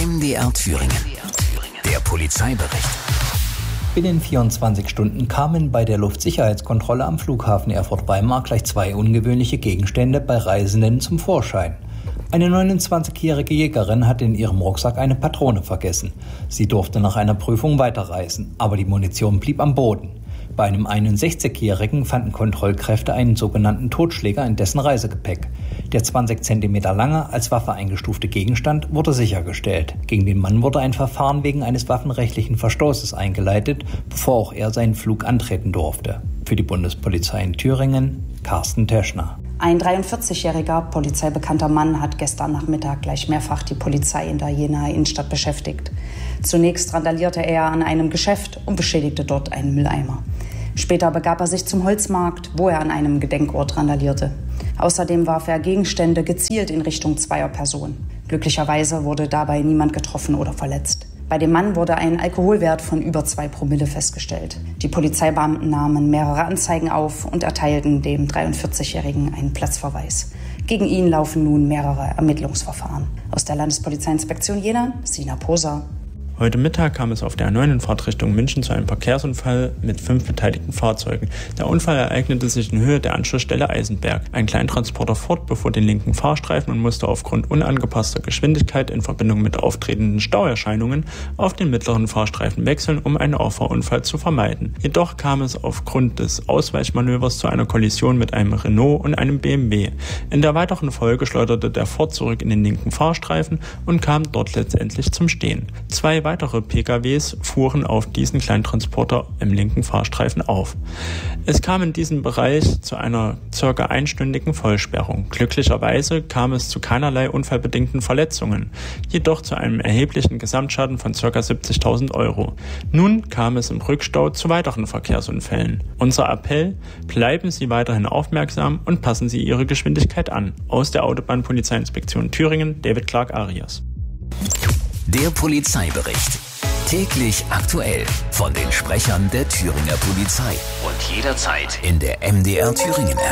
MDR Thüringen. Der Polizeibericht. Binnen 24 Stunden kamen bei der Luftsicherheitskontrolle am Flughafen Erfurt-Weimar gleich 2 ungewöhnliche Gegenstände bei Reisenden zum Vorschein. Eine 29-jährige Jägerin hatte in ihrem Rucksack eine Patrone vergessen. Sie durfte nach einer Prüfung weiterreisen, aber die Munition blieb am Boden. Bei einem 61-Jährigen fanden Kontrollkräfte einen sogenannten Totschläger in dessen Reisegepäck. Der 20 cm lange, als Waffe eingestufte Gegenstand wurde sichergestellt. Gegen den Mann wurde ein Verfahren wegen eines waffenrechtlichen Verstoßes eingeleitet, bevor auch er seinen Flug antreten durfte. Für die Bundespolizei in Thüringen, Carsten Teschner. Ein 43-jähriger polizeibekannter Mann hat gestern Nachmittag gleich mehrfach die Polizei in der Jenaer Innenstadt beschäftigt. Zunächst randalierte er an einem Geschäft und beschädigte dort einen Mülleimer. Später begab er sich zum Holzmarkt, wo er an einem Gedenkort randalierte. Außerdem warf er Gegenstände gezielt in Richtung 2 Personen. Glücklicherweise wurde dabei niemand getroffen oder verletzt. Bei dem Mann wurde ein Alkoholwert von über 2 Promille festgestellt. Die Polizeibeamten nahmen mehrere Anzeigen auf und erteilten dem 43-Jährigen einen Platzverweis. Gegen ihn laufen nun mehrere Ermittlungsverfahren. Aus der Landespolizeiinspektion Jena, Sina Poser. Heute Mittag kam es auf der A9 in Fahrtrichtung München zu einem Verkehrsunfall mit 5 beteiligten Fahrzeugen. Der Unfall ereignete sich in Höhe der Anschlussstelle Eisenberg. Ein Kleintransporter Ford befuhr den linken Fahrstreifen und musste aufgrund unangepasster Geschwindigkeit in Verbindung mit auftretenden Stauerscheinungen auf den mittleren Fahrstreifen wechseln, um einen Auffahrunfall zu vermeiden. Jedoch kam es aufgrund des Ausweichmanövers zu einer Kollision mit einem Renault und einem BMW. In der weiteren Folge schleuderte der Ford zurück in den linken Fahrstreifen und kam dort letztendlich zum Stehen. 2 weitere PKWs fuhren auf diesen Kleintransporter im linken Fahrstreifen auf. Es kam in diesem Bereich zu einer ca. einstündigen Vollsperrung. Glücklicherweise kam es zu keinerlei unfallbedingten Verletzungen, jedoch zu einem erheblichen Gesamtschaden von ca. 70.000 €. Nun kam es im Rückstau zu weiteren Verkehrsunfällen. Unser Appell: Bleiben Sie weiterhin aufmerksam und passen Sie Ihre Geschwindigkeit an. Aus der Autobahnpolizeiinspektion Thüringen, David Clark Arias. Der Polizeibericht. Täglich aktuell von den Sprechern der Thüringer Polizei. Und jederzeit in der MDR Thüringen App.